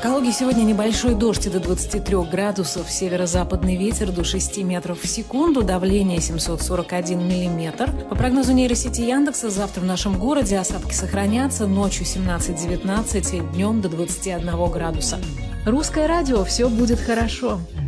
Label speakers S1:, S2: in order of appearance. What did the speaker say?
S1: Калуге сегодня небольшой дождь до 23 градусов, северо-западный ветер до 6 метров в секунду, давление 741 миллиметр. По прогнозу нейросети Яндекса, завтра в нашем городе осадки сохранятся, ночью 17-19, днем до 21 градуса. Русское радио, все будет хорошо.